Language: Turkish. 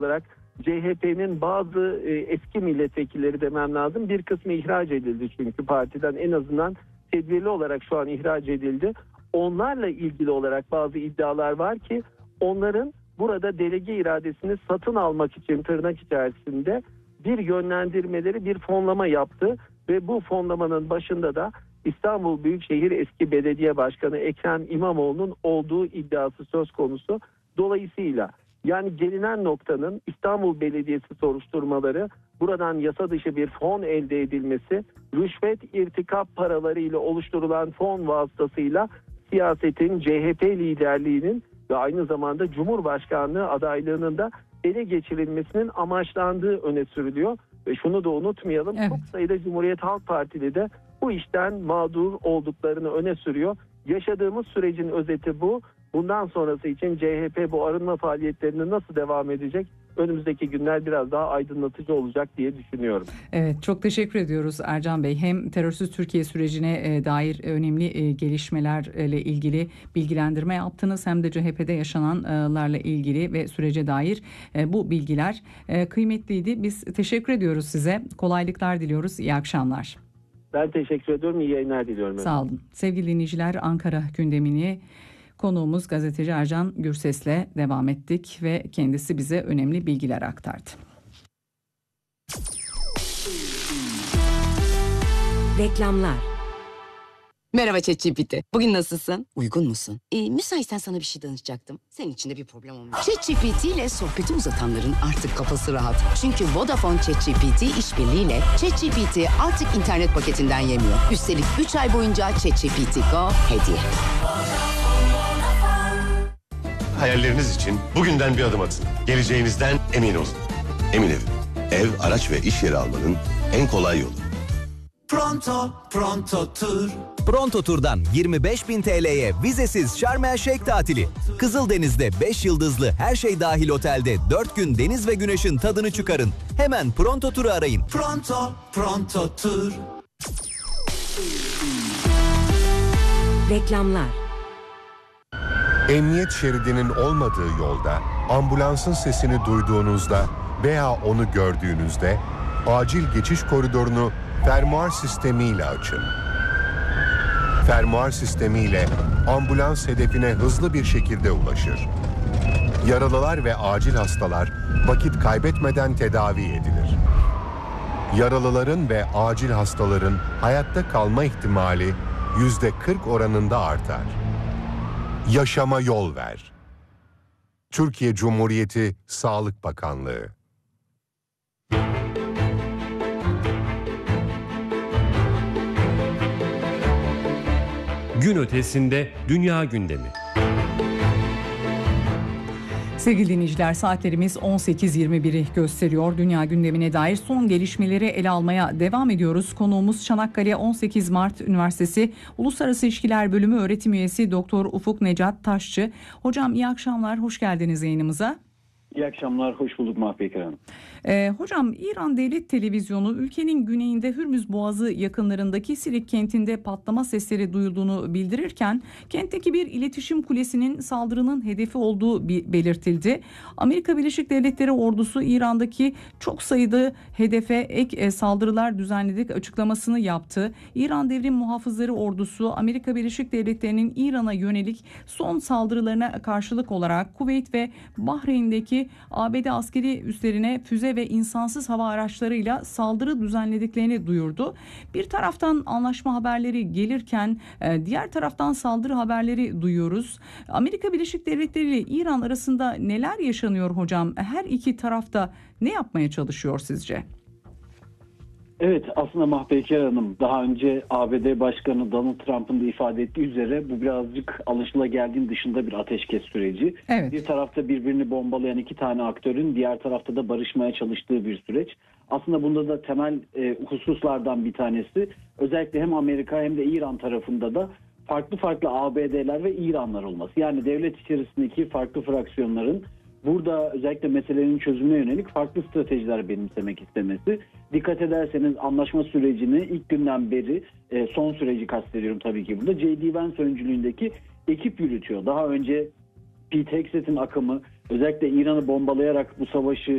olarak CHP'nin bazı eski milletvekilleri demem lazım. Bir kısmı ihraç edildi çünkü partiden, en azından tedbirli olarak şu an ihraç edildi. Onlarla ilgili olarak bazı iddialar var ki onların burada delege iradesini satın almak için tırnak içerisinde bir yönlendirmeleri, bir fonlama yaptı ve bu fonlamanın başında da İstanbul Büyükşehir eski belediye başkanı Ekrem İmamoğlu'nun olduğu iddiası söz konusu. Dolayısıyla yani gelinen noktanın İstanbul Belediyesi soruşturmaları, buradan yasa dışı bir fon elde edilmesi, rüşvet irtikap paraları ile oluşturulan fon vasıtasıyla siyasetin, CHP liderliğinin ve aynı zamanda Cumhurbaşkanlığı adaylığının da ele geçirilmesinin amaçlandığı öne sürülüyor. Ve şunu da unutmayalım, evet, çok sayıda Cumhuriyet Halk Partili de bu işten mağdur olduklarını öne sürüyor. Yaşadığımız sürecin özeti bu. Bundan sonrası için CHP bu arınma faaliyetlerine nasıl devam edecek? Önümüzdeki günler biraz daha aydınlatıcı olacak diye düşünüyorum. Evet, çok teşekkür ediyoruz Ercan Bey. Hem terörsüz Türkiye sürecine dair önemli gelişmelerle ilgili bilgilendirme yaptınız, hem de CHP'de yaşananlarla ilgili ve sürece dair bu bilgiler kıymetliydi. Biz teşekkür ediyoruz size. Kolaylıklar diliyoruz. İyi akşamlar. Ben teşekkür ediyorum. İyi yayınlar diliyorum. Sağ olun. Sevgili dinleyiciler, Ankara gündemini konuğumuz gazeteci Ercan Gürses'le devam ettik ve kendisi bize önemli bilgiler aktardı. Reklamlar. Merhaba ChatGPT. Bugün nasılsın? Uygun musun? Müsaitsen sana bir şey danışacaktım. Senin için de bir problem olmuş. ChatGPT ile sohbeti uzatanların artık kafası rahat. Çünkü Vodafone ChatGPT işbirliğiyle ChatGPT artık internet paketinden yemiyor. Üstelik 3 ay boyunca ChatGPT Go hediye. Hayalleriniz için bugünden bir adım atın. Geleceğinizden emin olun. Emin Ev. Ev, araç ve iş yeri almanın en kolay yolu. Pronto Tur. Pronto Tur'dan 25.000 TL'ye vizesiz Şarm El Şeyh tatili. Kızıldeniz'de 5 yıldızlı her şey dahil otelde 4 gün deniz ve güneşin tadını çıkarın. Hemen Pronto Tur'u arayın. Pronto Tur. Reklamlar. Emniyet şeridinin olmadığı yolda ambulansın sesini duyduğunuzda veya onu gördüğünüzde acil geçiş koridorunu fermuar sistemiyle açın. Fermuar sistemiyle ambulans hedefine hızlı bir şekilde ulaşır. Yaralılar ve acil hastalar vakit kaybetmeden tedavi edilir. Yaralıların ve acil hastaların hayatta kalma ihtimali %40 oranında artar. Yaşama yol ver. Türkiye Cumhuriyeti Sağlık Bakanlığı. Gün ötesinde dünya gündemi. Sevgili dinleyiciler, saatlerimiz 18.21'i gösteriyor. Dünya gündemine dair son gelişmeleri ele almaya devam ediyoruz. Konuğumuz Çanakkale 18 Mart Üniversitesi Uluslararası İlişkiler Bölümü öğretim üyesi Doktor Ufuk Necat Taşçı. Hocam iyi akşamlar, hoş geldiniz yayınımıza. İyi akşamlar, hoş bulduk Mahpekar Hanım. Hocam, İran Devlet Televizyonu ülkenin güneyinde Hürmüz Boğazı yakınlarındaki Sirik kentinde patlama sesleri duyulduğunu bildirirken kentteki bir iletişim kulesinin saldırının hedefi olduğu belirtildi. Amerika Birleşik Devletleri ordusu İran'daki çok sayıda hedefe ek saldırılar düzenledik açıklamasını yaptı. İran Devrim Muhafızları Ordusu Amerika Birleşik Devletleri'nin İran'a yönelik son saldırılarına karşılık olarak Kuveyt ve Bahreyn'deki ABD askeri üslerine füze ve insansız hava araçlarıyla saldırı düzenlediklerini duyurdu. Bir taraftan anlaşma haberleri gelirken diğer taraftan saldırı haberleri duyuyoruz. Amerika Birleşik Devletleri ile İran arasında neler yaşanıyor hocam? Her iki tarafta ne yapmaya çalışıyor sizce? Evet, aslında Mahpekar Hanım, daha önce ABD Başkanı Donald Trump'ın da ifade ettiği üzere bu birazcık alışılageldiğin dışında bir ateşkes süreci. Evet. Bir tarafta birbirini bombalayan iki tane aktörün, diğer tarafta da barışmaya çalıştığı bir süreç. Aslında bunda da temel hususlardan bir tanesi, özellikle hem Amerika hem de İran tarafında da farklı ABD'ler ve İranlar olması. Yani devlet içerisindeki farklı fraksiyonların burada özellikle meselelerin çözümüne yönelik farklı stratejiler benimsemek istemesi. Dikkat ederseniz anlaşma sürecini ilk günden beri, son süreci kastediyorum tabii ki burada, J.D. Vance öncülüğündeki ekip yürütüyor. Daha önce Pete Hegseth'in akımı özellikle İran'ı bombalayarak bu savaşı